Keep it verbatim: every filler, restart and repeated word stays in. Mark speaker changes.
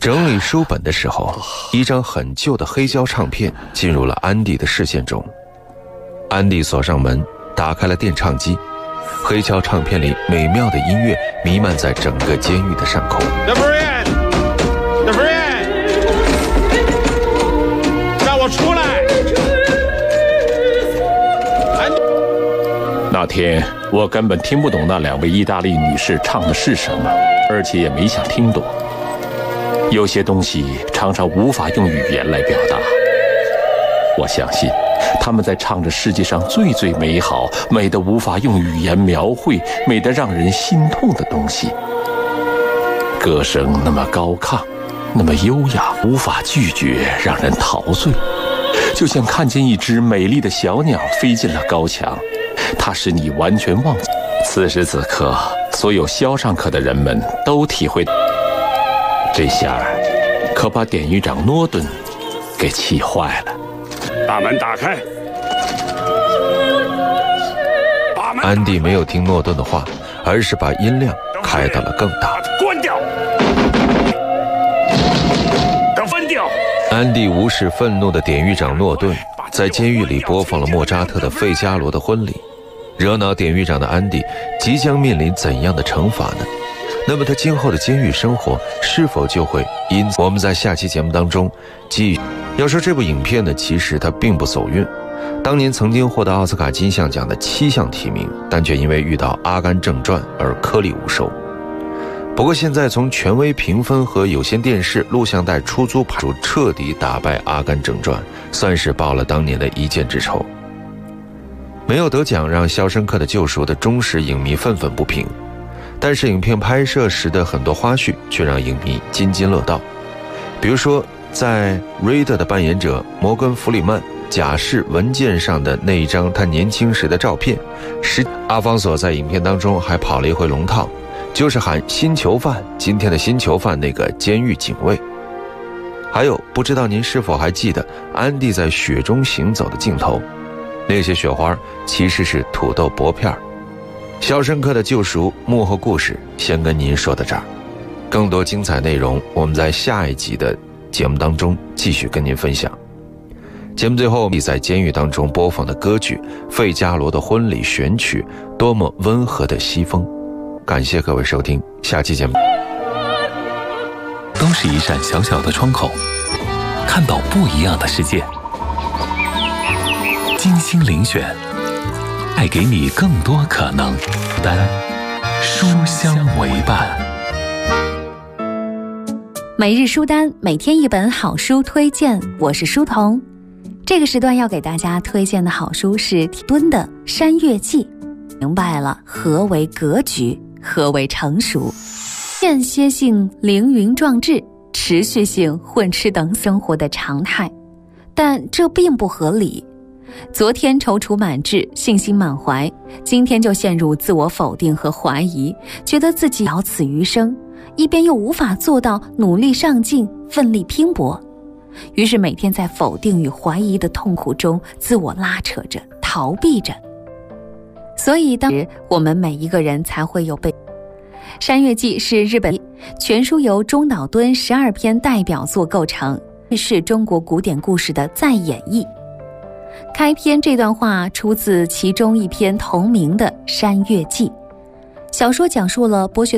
Speaker 1: 整理书本的时候，一张很旧的黑胶唱片进入了安迪的视线中。安迪锁上门，打开了电唱机，黑胶唱片里美妙的音乐弥漫在整个监狱的上空。
Speaker 2: 让我出来！
Speaker 3: 那天我根本听不懂那两位意大利女士唱的是什么，而且也没想听懂。有些东西常常无法用语言来表达。我相信他们在唱着世界上最最美好、美得无法用语言描绘、美得让人心痛的东西。歌声那么高亢，那么优雅，无法拒绝，让人陶醉，就像看见一只美丽的小鸟飞进了高墙，它使你完全忘记。此时此刻，所有肖尚克的人们都体会，这下可把典狱长诺顿给气坏了。
Speaker 2: 把门打开！
Speaker 1: 安迪没有听诺顿的话，而是把音量开到了更大。
Speaker 2: 关掉！等分掉！
Speaker 1: 安迪无视愤怒的典狱长诺顿，在监狱里播放了莫扎特的《费加罗的婚礼》。惹恼典狱长的安迪即将面临怎样的惩罚呢？那么他今后的监狱生活是否就会因此？我们在下期节目当中继续。要说这部影片呢，其实它并不走运。当年曾经获得奥斯卡金像奖的七项提名，但却因为遇到《阿甘正传》而颗粒无收。不过现在从权威评分和有线电视录像带出租牌处彻底打败《阿甘正传》，算是报了当年的一箭之仇。没有得奖让《肖申克的救赎》的忠实影迷愤愤不平，但是影片拍摄时的很多花絮却让影迷津津乐道。比如说在瑞德的扮演者摩根·弗里曼假释文件上的那一张他年轻时的照片，是阿方索在影片当中还跑了一回龙套，就是喊新囚犯，今天的新囚犯那个监狱警卫。还有，不知道您是否还记得安迪在雪中行走的镜头，那些雪花其实是土豆薄片。肖申克的救赎幕后故事先跟您说到这儿，更多精彩内容我们在下一集的节目当中继续跟您分享。节目最后，在监狱当中播放的歌剧《费加罗的婚礼》选曲，多么温和的西风。感谢各位收听，下期节目。
Speaker 4: 都是一扇小小的窗口，看到不一样的世界。精心遴选，带给你更多可能。单书香为伴。
Speaker 5: 每日书单，每天一本好书推荐，我是书童。这个时段要给大家推荐的好书是提敦的《山岳记》，明白了何为格局，何为成熟。间歇性凌云壮志，持续性混吃等生活的常态，但这并不合理。昨天踌躇满志，信心满怀，今天就陷入自我否定和怀疑，觉得自己了此余生，一边又无法做到努力上进、奋力拼搏，于是每天在否定与怀疑的痛苦中自我拉扯着、逃避着。所以当时我们每一个人才会有被。《山岳记》是日本全书由中岛敦十二篇代表作构成，是中国古典故事的再演绎。开篇这段话出自其中一篇同名的《山岳记》。小说讲述了博学